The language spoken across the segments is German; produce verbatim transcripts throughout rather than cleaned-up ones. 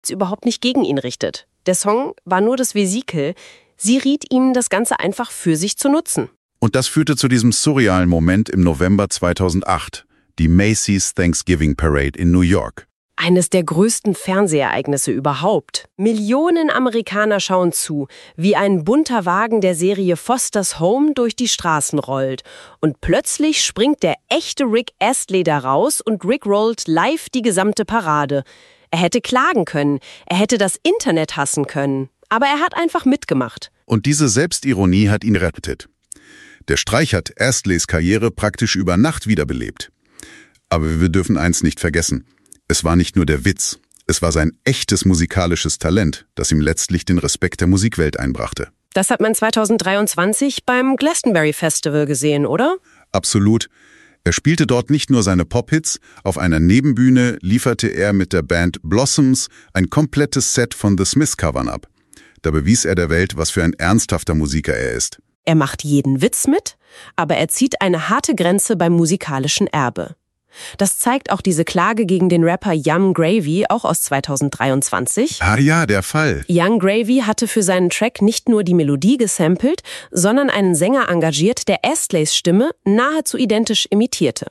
überhaupt nicht gegen ihn richtet. Der Song war nur das Vesikel. Sie riet ihm, das Ganze einfach für sich zu nutzen. Und das führte zu diesem surrealen Moment im November zweitausendacht, die Macy's Thanksgiving Parade in New York. Eines der größten Fernsehereignisse überhaupt. Millionen Amerikaner schauen zu, wie ein bunter Wagen der Serie Foster's Home durch die Straßen rollt. Und plötzlich springt der echte Rick Astley da raus und Rick rollt live die gesamte Parade. Er hätte klagen können, er hätte das Internet hassen können. Aber er hat einfach mitgemacht. Und diese Selbstironie hat ihn rettet. Der Streich hat Astleys Karriere praktisch über Nacht wiederbelebt. Aber wir dürfen eins nicht vergessen. Es war nicht nur der Witz, es war sein echtes musikalisches Talent, das ihm letztlich den Respekt der Musikwelt einbrachte. Das hat man zweitausenddreiundzwanzig beim Glastonbury Festival gesehen, oder? Absolut. Er spielte dort nicht nur seine Pop-Hits, auf einer Nebenbühne lieferte er mit der Band Blossoms ein komplettes Set von The Smiths-Covern ab. Da bewies er der Welt, was für ein ernsthafter Musiker er ist. Er macht jeden Witz mit, aber er zieht eine harte Grenze beim musikalischen Erbe. Das zeigt auch diese Klage gegen den Rapper Yung Gravy, auch aus zweitausenddreiundzwanzig. Ah ja, der Fall. Yung Gravy hatte für seinen Track nicht nur die Melodie gesampelt, sondern einen Sänger engagiert, der Astleys Stimme nahezu identisch imitierte.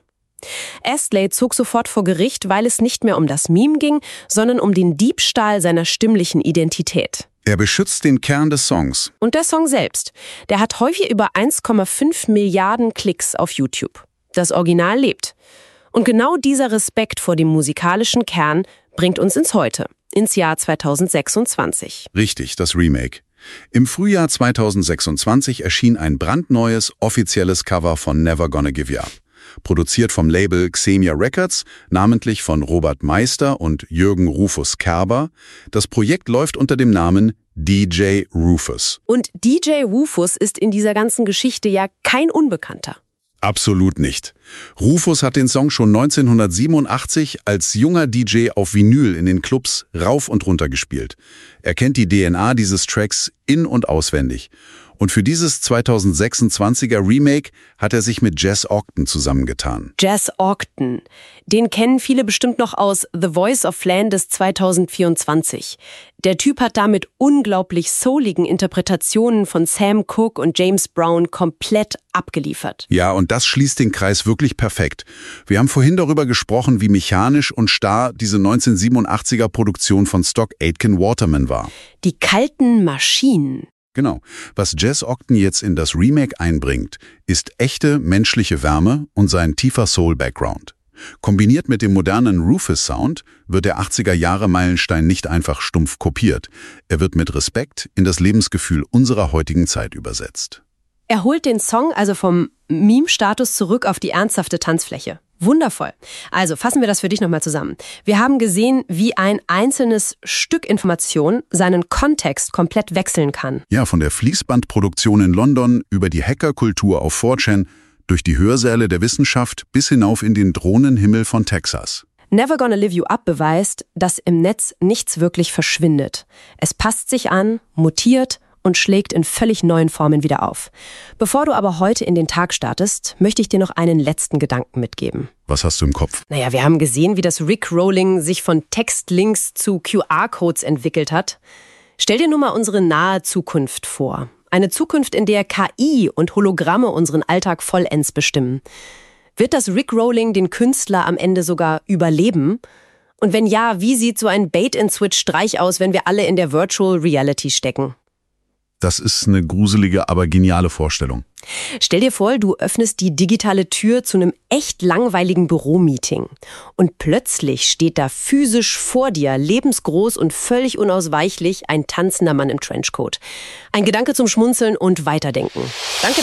Astley zog sofort vor Gericht, weil es nicht mehr um das Meme ging, sondern um den Diebstahl seiner stimmlichen Identität. Er beschützt den Kern des Songs. Und der Song selbst, der hat häufig über eins Komma fünf Milliarden Klicks auf YouTube. Das Original lebt. Und genau dieser Respekt vor dem musikalischen Kern bringt uns ins Heute, ins Jahr zweitausendsechsundzwanzig. Richtig, das Remake. Im Frühjahr zweitausendsechsundzwanzig erschien ein brandneues, offizielles Cover von Never Gonna Give You Up. Produziert vom Label Xemia Records, namentlich von Robert Meister und Jürgen Rufus Kerber. Das Projekt läuft unter dem Namen D J Rufus. Und D J Rufus ist in dieser ganzen Geschichte ja kein Unbekannter. Absolut nicht. Rufus hat den Song schon neunzehnhundertsiebenundachtzig als junger D J auf Vinyl in den Clubs rauf und runter gespielt. Er kennt die D N A dieses Tracks in- und auswendig. Und für dieses zweitausendsechsundzwanziger Remake hat er sich mit Jess Ogden zusammengetan. Jess Ogden, den kennen viele bestimmt noch aus The Voice of Flanders zweitausendvierundzwanzig. Der Typ hat da mit unglaublich souligen Interpretationen von Sam Cooke und James Brown komplett abgeliefert. Ja, und das schließt den Kreis wirklich perfekt. Wir haben vorhin darüber gesprochen, wie mechanisch und starr diese neunzehnhundertsiebenundachtziger Produktion von Stock Aitken Waterman war. Die kalten Maschinen. Genau. Was Jess Ogden jetzt in das Remake einbringt, ist echte menschliche Wärme und sein tiefer Soul-Background. Kombiniert mit dem modernen Rufus-Sound wird der achtziger-Jahre-Meilenstein nicht einfach stumpf kopiert. Er wird mit Respekt in das Lebensgefühl unserer heutigen Zeit übersetzt. Er holt den Song also vom Meme-Status zurück auf die ernsthafte Tanzfläche. Wundervoll. Also fassen wir das für dich nochmal zusammen. Wir haben gesehen, wie ein einzelnes Stück Information seinen Kontext komplett wechseln kann. Ja, von der Fließbandproduktion in London über die Hackerkultur auf four chan, durch die Hörsäle der Wissenschaft bis hinauf in den Drohnenhimmel von Texas. Never Gonna Live You Up beweist, dass im Netz nichts wirklich verschwindet. Es passt sich an, mutiert und schlägt in völlig neuen Formen wieder auf. Bevor du aber heute in den Tag startest, möchte ich dir noch einen letzten Gedanken mitgeben. Was hast du im Kopf? Naja, wir haben gesehen, wie das Rickrolling sich von Textlinks zu Q R-Codes entwickelt hat. Stell dir nur mal unsere nahe Zukunft vor. Eine Zukunft, in der K I und Hologramme unseren Alltag vollends bestimmen. Wird das Rickrolling den Künstler am Ende sogar überleben? Und wenn ja, wie sieht so ein Bait-and-Switch-Streich aus, wenn wir alle in der Virtual Reality stecken? Das ist eine gruselige, aber geniale Vorstellung. Stell dir vor, du öffnest die digitale Tür zu einem echt langweiligen Büromeeting. Und plötzlich steht da physisch vor dir, lebensgroß und völlig unausweichlich, ein tanzender Mann im Trenchcoat. Ein Gedanke zum Schmunzeln und Weiterdenken. Danke.